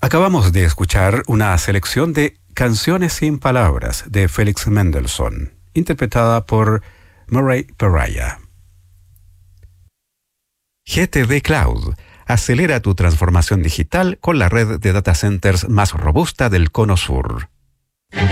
Acabamos de escuchar una selección de Canciones sin palabras de Félix Mendelssohn, interpretada por Murray Peraya. GTD Cloud. Acelera tu transformación digital con la red de data centers más robusta del Cono Sur.